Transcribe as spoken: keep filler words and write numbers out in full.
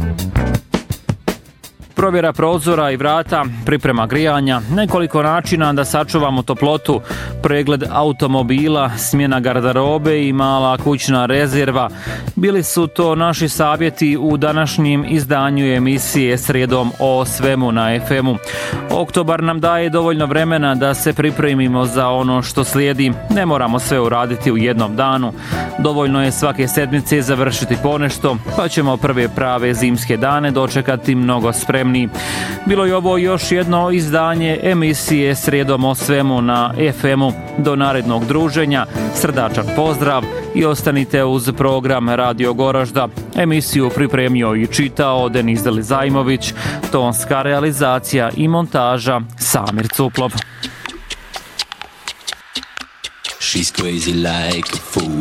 Provjera prozora i vrata, priprema grijanja, nekoliko načina da sačuvamo toplotu, pregled automobila, smjena garderobe i mala kućna rezerva. Bili su to naši savjeti u današnjim izdanju emisije Srijedom o svemu na ef emu. Oktobar nam daje dovoljno vremena da se pripremimo za ono što slijedi. Ne moramo sve uraditi u jednom danu. Dovoljno je svake sedmice završiti ponešto, pa ćemo prve prave zimske dane dočekati mnogo spremni. Bilo je ovo još jedno izdanje emisije Srijedom o svemu na ef emu. Do narednog druženja, srdačan pozdrav i ostanite uz program Radio Goražda. Emisiju pripremio i čitao Denis Delizajmović, tonska realizacija i montaža Samir Cuplov. She's crazy like a fool.